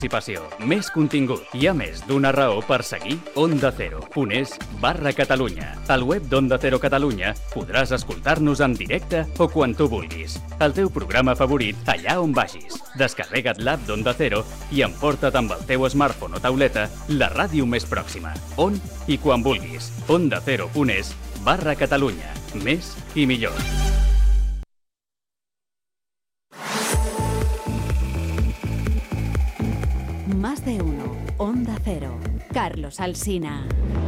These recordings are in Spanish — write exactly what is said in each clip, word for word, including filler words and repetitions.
Participació, més contingut. Hi ha més d'una raó per seguir Onda Cero punt es barra Catalunya. Al web d'Onda Cero Catalunya podràs escoltar-nos en directe o quan tu vulguis. El teu programa favorit allà on vagis. Descarrega't l'app d'Onda Cero i emporta't amb el teu smartphone o tauleta la ràdio més pròxima. On i quan vulguis. Onda Cero punt es barra Catalunya. Més i millor. Más de uno. Onda Cero. Carlos Alsina.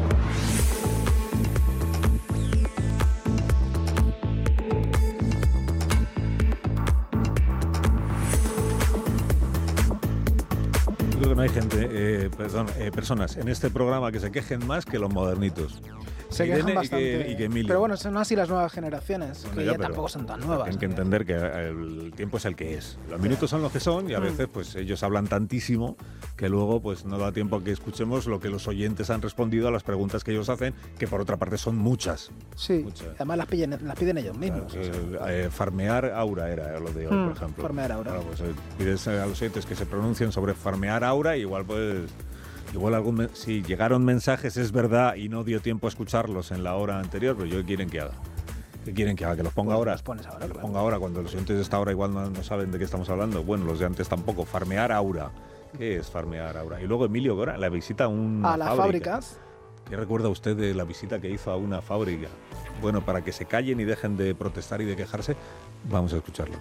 Creo que no hay gente, eh, perdón, eh, personas en este programa que se quejen más que los modernitos. Se Irene quejan bastante. Y que, y que Emilio. Pero bueno, son así las nuevas generaciones, Bueno, que ya, ya pero tampoco son tan nuevas. Tienen que entender que el tiempo es el que es. Los minutos son los que son y a Mm. veces pues ellos hablan tantísimo que luego pues no da tiempo a que escuchemos lo que los oyentes han respondido a las preguntas que ellos hacen, que por otra parte son muchas. Sí, muchas. además las piden, las piden ellos mismos. Claro, eh, eh, farmear aura era lo de hoy, Mm, por ejemplo. farmear aura. Claro, pues, eh, pides a los oyentes que se pronuncien sobre farmear aura y igual pues... Igual algún men- si llegaron mensajes es verdad y no dio tiempo a escucharlos en la hora anterior, pero yo ¿qué quieren que haga? ¿Qué quieren que haga? ¿Que los ponga Pues ahora? los pones ahora, Que los claro. ponga ahora cuando los oyentes de esta hora igual no, no saben de qué estamos hablando. Bueno, los de antes tampoco. Farmear aura. ¿Qué es farmear aura? Y luego Emilio Gora, la visita a una A las fábrica. fábricas. ¿Qué recuerda usted de la visita que hizo a una fábrica? Bueno, para que se callen y dejen de protestar y de quejarse, vamos a escucharlos.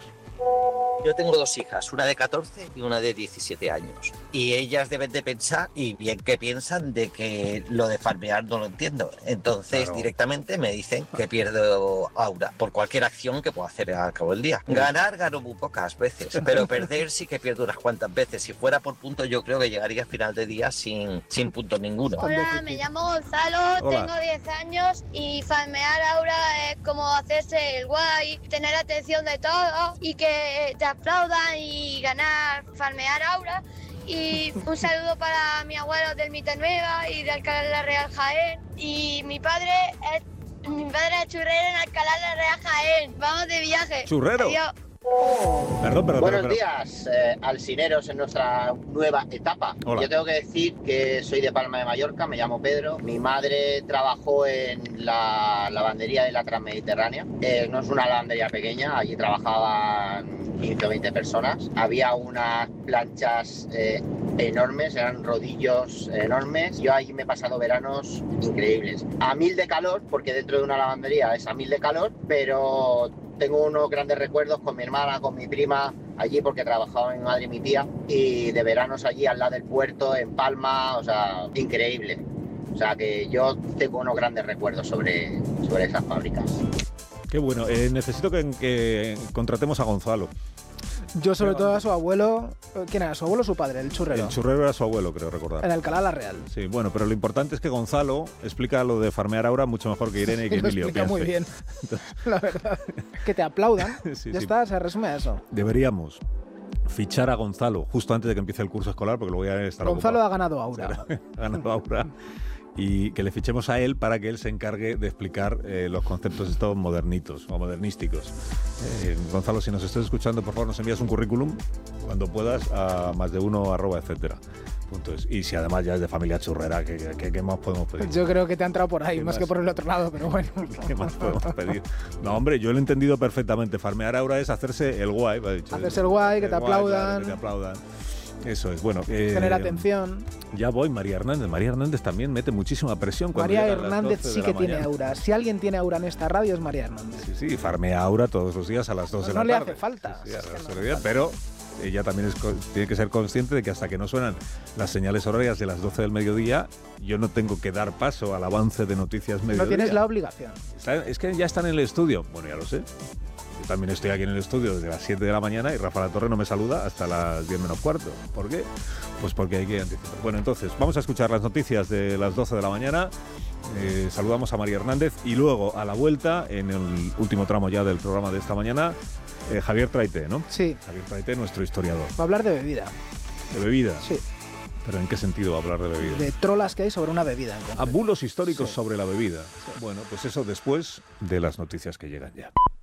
Yo tengo dos hijas, una de catorce y una de diecisiete años. Y ellas deben de pensar, y bien que piensan, de que lo de farmear no lo entiendo. Entonces Claro. directamente me dicen que pierdo aura por cualquier acción que puedo hacer al cabo del día. Ganar gano muy pocas veces, pero perder sí que pierdo unas cuantas veces. Si fuera por puntos yo creo que llegaría a final de día sin, sin puntos ninguno. Hola, me llamo Gonzalo, Hola. tengo diez años y farmear aura es como hacerse el guay, tener atención de todo y que te aplaudan y ganar, farmear aura. Y un saludo para mi abuelo del Mita Nueva y de Alcalá de la Real Jaén. Y mi padre es, mi padre es churrero en Alcalá de la Real Jaén. Vamos de viaje. ¿Churrero? Adiós. Perdón, perdón, Buenos perdón. días, eh, alsineros en nuestra nueva etapa. Hola. Yo tengo que decir que soy de Palma de Mallorca, me llamo Pedro. Mi madre trabajó en la lavandería de la Transmediterránea. Eh, no es una lavandería pequeña, allí trabajaban quince o veinte personas. Había unas planchas eh, enormes, eran rodillos enormes. Yo ahí me he pasado veranos increíbles. A mil de calor, porque dentro de una lavandería es a mil de calor, pero tengo unos grandes recuerdos con mi hermana, con mi prima, allí porque trabajaba mi madre y mi tía, y de veranos allí al lado del puerto, en Palma, o sea, increíble. O sea que yo tengo unos grandes recuerdos sobre, sobre esas fábricas. Qué bueno. Eh, necesito que, que contratemos a Gonzalo. Yo sobre todo a su abuelo. ¿Quién era? ¿Su abuelo o su padre? El churrero. El churrero era su abuelo, creo recordar. En Alcalá de la Real. Sí, bueno, pero lo importante es que Gonzalo explica lo de farmear aura mucho mejor que Irene y que Lo Emilio. explica muy bien. Entonces, La verdad. Que te aplaudan. Sí, ya sí. está, se resume a eso. deberíamos fichar a Gonzalo justo antes de que empiece el curso escolar, porque luego ya estará Gonzalo ocupado. ha ganado aura. Ha ganado aura. Y que le fichemos a él para que él se encargue de explicar eh, los conceptos estos modernitos o modernísticos. Eh, Gonzalo, si nos estás escuchando, por favor, nos envías un currículum cuando puedas a más de uno arroba etcétera. Punto es. Y si además ya es de familia churrera, ¿qué, qué, qué más podemos pedir? Yo creo que te ha entrado por ahí, ¿Qué más más? que por el otro lado, pero bueno. ¿Qué más podemos pedir? No, hombre, yo lo he entendido perfectamente. Farmear aura es hacerse el guay. me ha dicho. Hacerse el guay, que te guay, aplaudan. claro, que te aplaudan. Eso es, bueno. Eh, Tener atención. Ya voy, María Hernández. María Hernández también mete muchísima presión. Cuando María llegan las Hernández doce de sí la que tiene mañana. aura. Si alguien tiene aura en esta radio es María Hernández. Sí, sí, farmea aura todos los días a las dos Pues de no la le tarde. hace falta. Sí, sí, a Es las que dos no de hace la falta. pero ella también es, co- tiene que ser consciente de que hasta que no suenan las señales horarias de las doce del mediodía, yo no tengo que dar paso al avance de noticias mediodía. No tienes la obligación. Está- Es que ya están en el estudio. Bueno, ya lo sé. Yo también estoy aquí en el estudio desde las siete de la mañana y Rafa La Torre no me saluda hasta las diez menos cuarto. ¿Por qué? Pues porque hay que anticipar. Bueno, entonces, vamos a escuchar las noticias de las doce de la mañana. Eh, saludamos a María Hernández y luego, a la vuelta, en el último tramo ya del programa de esta mañana, eh, Javier Traité, ¿no? Sí, Javier Traité, nuestro historiador. va a hablar de bebida. ¿De bebida? Sí, ¿Pero en qué sentido va a hablar de bebida? de trolas que hay sobre una bebida. en A concreto. bulos históricos Sí. sobre la bebida. Sí. Bueno, pues eso después de las noticias que llegan ya.